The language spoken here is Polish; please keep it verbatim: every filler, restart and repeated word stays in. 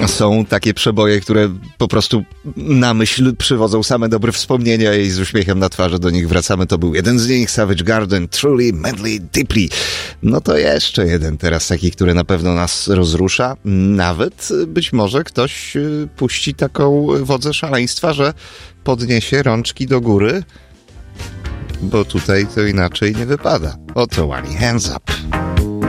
Są takie przeboje, które po prostu na myśl przywodzą same dobre wspomnienia i z uśmiechem na twarzy do nich wracamy. To był jeden z nich, Savage Garden, Truly, Madly, Deeply. No to jeszcze jeden teraz taki, który na pewno nas rozrusza. Nawet być może ktoś puści taką wodzę szaleństwa, że podniesie rączki do góry, bo tutaj to inaczej nie wypada. Oto One Hands Up.